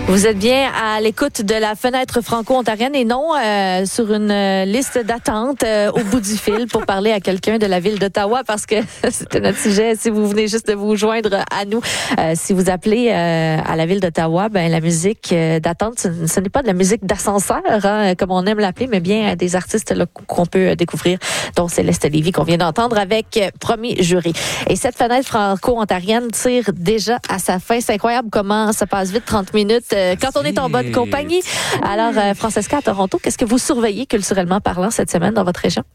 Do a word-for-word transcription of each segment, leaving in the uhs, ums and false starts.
Vous êtes bien à l'écoute de la fenêtre franco-ontarienne et non euh, sur une euh, liste d'attente euh, au bout du fil pour parler à quelqu'un de la ville d'Ottawa parce que c'était notre sujet. Si vous venez juste de vous joindre à nous, euh, si vous appelez euh, à la ville d'Ottawa, ben la musique euh, d'attente, ce, ce n'est pas de la musique d'ascenseur, hein, comme on aime l'appeler, mais bien des artistes là, qu'on peut découvrir, dont Céleste Lévy qu'on vient d'entendre avec euh, Premier Jury. Et cette fenêtre franco-ontarienne tire déjà à sa fin. C'est incroyable comment ça passe vite, trente minutes. Quand on est en bonne compagnie. Alors, euh, Francesca, à Toronto, qu'est-ce que vous surveillez culturellement parlant cette semaine dans votre région?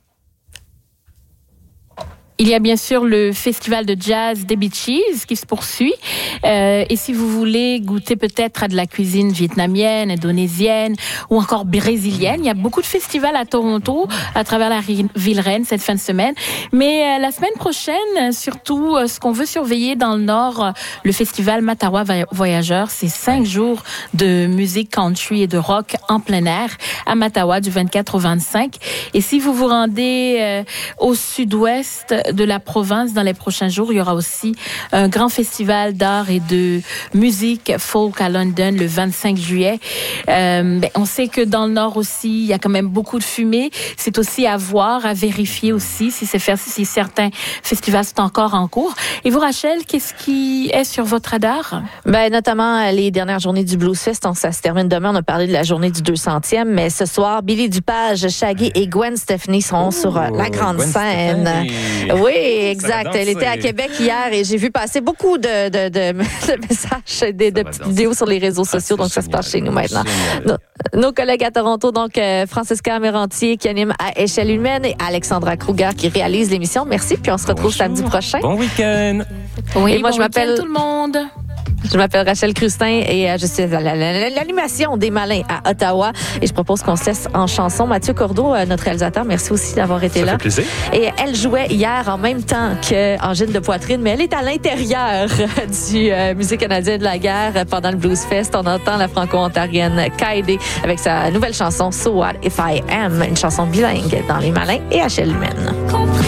Il y a bien sûr le festival de jazz des Beaches qui se poursuit. Euh, et si vous voulez goûter peut-être à de la cuisine vietnamienne, indonésienne ou encore brésilienne, il y a beaucoup de festivals à Toronto à travers la ville reine cette fin de semaine. Mais euh, la semaine prochaine, surtout, euh, ce qu'on veut surveiller dans le Nord, euh, le festival Matawa Voyageurs, c'est cinq jours de musique country et de rock en plein air à Matawa du vingt-quatre au vingt-cinq. Et si vous vous rendez euh, au sud-ouest de la province dans les prochains jours, il y aura aussi un grand festival d'art et de musique folk à London le vingt-cinq juillet. Euh, ben, on sait que dans le Nord aussi, il y a quand même beaucoup de fumée. C'est aussi à voir, à vérifier aussi si, c'est fait, si certains festivals sont encore en cours. Et vous, Rachel, qu'est-ce qui est sur votre radar? Ben, notamment les dernières journées du Blues Fest. Donc, ça se termine demain. On a parlé de la journée du deux centième, mais ce soir, Billy Dupage, Shaggy et Gwen Stefani seront oh, sur la grande Gwen scène. Stefani. Oui, exact. Elle était à Québec hier et j'ai vu passer beaucoup de, de, de, de messages, de, de petites vidéos sur les réseaux sociaux. Ah, donc, ça génial, se passe chez nous maintenant. Nos, nos collègues à Toronto, donc euh, Francesca Amérantier qui anime à Échelle humaine et Alexandra Kruger qui réalise l'émission. Merci. Puis on se retrouve Bonjour. samedi prochain. Bon week-end. Oui, et moi, bon je m'appelle tout le monde. Je m'appelle Rachel Crustin et je suis à l'animation des Malins à Ottawa. Et je propose qu'on se laisse en chanson. Mathieu Cordeau, notre réalisateur, merci aussi d'avoir été Ça là. fait plaisir. Et elle jouait hier en même temps qu'Angine de Poitrine, mais elle est à l'intérieur du euh, Musée canadien de la guerre pendant le Blues Fest. On entend la franco-ontarienne Kaede avec sa nouvelle chanson So What If I Am, une chanson bilingue dans Les Malins et Échelle humaine.